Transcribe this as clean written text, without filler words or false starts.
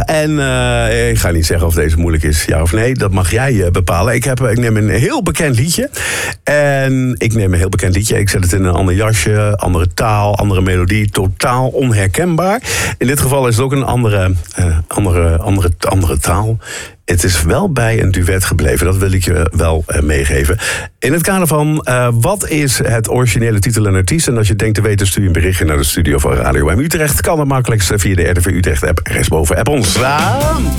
en ik ga niet zeggen of deze moeilijk is, ja of nee. Dat mag jij bepalen. Ik neem een heel bekend liedje. Ik zet het in een ander jasje, andere taal, andere melodie. Totaal onherkenbaar. In dit geval is het ook een andere taal. Het is wel bij een duet gebleven, dat wil ik je wel meegeven. In het kader van, wat is het originele titel en artiest? En als je denkt te weten, stuur je een berichtje naar de studio van Radio M Utrecht. Kan het makkelijkst via de RTV Utrecht app. Rechtsboven app ons.